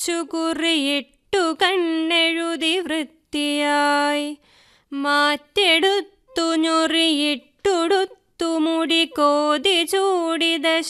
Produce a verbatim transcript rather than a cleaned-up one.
വച്ചു കുറിയിട്ടു കണ്ണെഴുതി വൃത്തിയായി മാറ്റെടുത്തു ഞൊറിയിട്ടുടുത്തു മുടി കോതി ചൂടിത